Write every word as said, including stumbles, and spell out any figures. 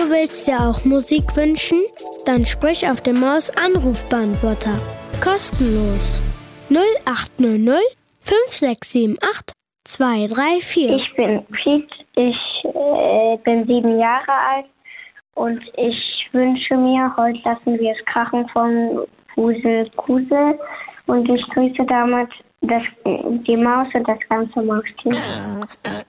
willst dir auch Musik wünschen? Dann sprich auf dem Maus-Anrufbeantworter. Kostenlos. null acht null null fünf sechs sieben acht zwei drei vier. Ich bin Piet, ich äh, bin sieben Jahre alt und ich wünsche mir, heute lassen wir es krachen von Fusel Kusel und ich grüße damit das, die Maus und das ganze Mausteam.